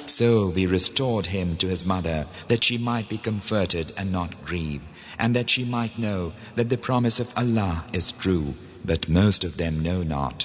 So we restored him to his mother, that she might be comforted and not grieve, and that she might know that the promise of Allah is true, but most of them know not.